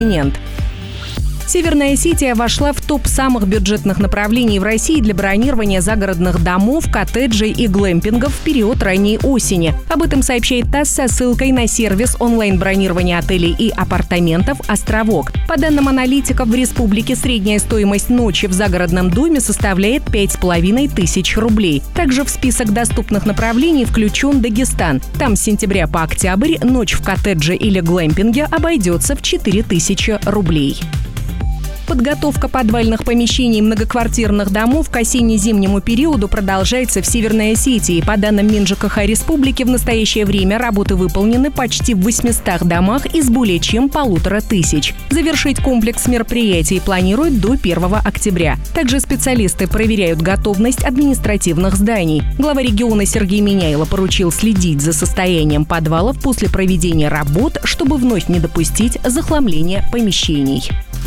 континент. Северная Осетия вошла в топ самых бюджетных направлений в России для бронирования загородных домов, коттеджей и глэмпингов в период ранней осени. Об этом сообщает ТАСС со ссылкой на сервис онлайн-бронирования отелей и апартаментов «Островок». По данным аналитиков, в республике средняя стоимость ночи в загородном доме составляет 5500 рублей. Также в список доступных направлений включен Дагестан. Там с сентября по октябрь ночь в коттедже или глэмпинге обойдется в 4000 рублей. Подготовка подвальных помещений многоквартирных домов к осенне-зимнему периоду продолжается в Северной Осетии. По данным МинЖКХ республики, в настоящее время работы выполнены почти в 800 домах из более чем 1500. Завершить комплекс мероприятий планируют до 1 октября. Также специалисты проверяют готовность административных зданий. Глава региона Сергей Меняйло поручил следить за состоянием подвалов после проведения работ, чтобы вновь не допустить захламления помещений.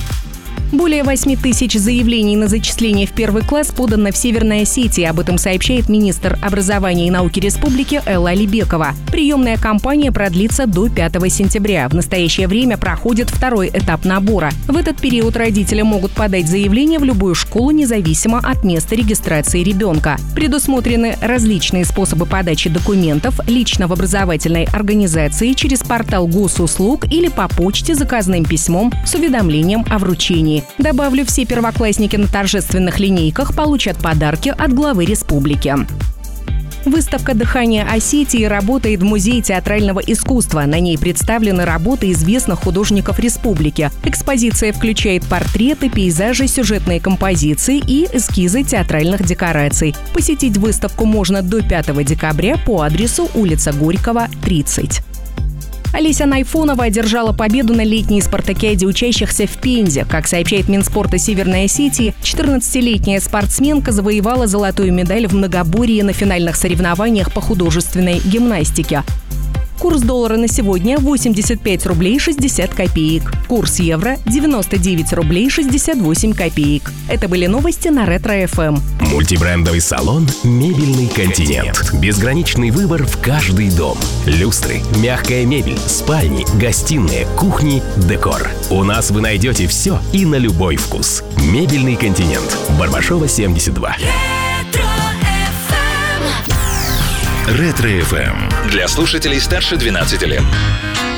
Более 8000 заявлений на зачисление в первый класс подано в Северной Осетии. Об этом сообщает министр образования и науки республики Элла Алибекова. Приемная кампания продлится до 5 сентября. В настоящее время проходит второй этап набора. В этот период родители могут подать заявление в любую школу, независимо от места регистрации ребенка. Предусмотрены различные способы подачи документов лично в образовательной организации, через портал госуслуг или по почте заказным письмом с уведомлением о вручении. Добавлю, все первоклассники на торжественных линейках получат подарки от главы республики. Выставка «Дыхание Осетии» работает в Музее театрального искусства. На ней представлены работы известных художников республики. Экспозиция включает портреты, пейзажи, сюжетные композиции и эскизы театральных декораций. Посетить выставку можно до 5 декабря по адресу улица Горького, 30. Олеся Найфонова одержала победу на летней спартакиаде учащихся в Пензе. Как сообщает Минспорта Северной Осетии, 14-летняя спортсменка завоевала золотую медаль в многоборье на финальных соревнованиях по художественной гимнастике. Курс доллара на сегодня – 85 рублей 60 копеек. Курс евро – 99 рублей 68 копеек. Это были новости на Ретро-ФМ. Мультибрендовый салон «Мебельный континент». Безграничный выбор в каждый дом. Люстры, мягкая мебель, спальни, гостиные, кухни, декор. У нас вы найдете все и на любой вкус. «Мебельный континент». Барбашова, 72. Ретро-ФМ. Для слушателей старше 12 лет.